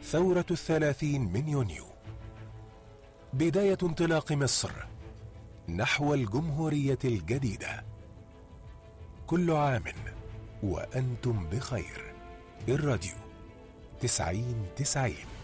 ثورة 30 من يونيو، بداية انطلاق مصر نحو الجمهورية الجديدة. كل عام وأنتم بخير. الراديو 90-90.